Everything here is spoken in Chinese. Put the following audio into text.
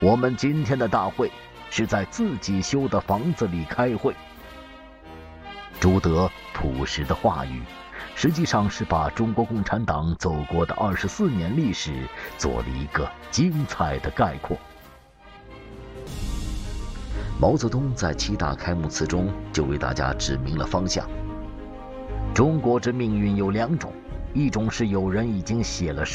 我们今天的大会是在自己修的房子里开会。朱德朴实的话语，实际上是把中国共产党走过的24年历史做了一个精彩的概括。毛泽东在7大开幕词中就为大家指明了方向。中国之命运有2种，一种是有人已经写了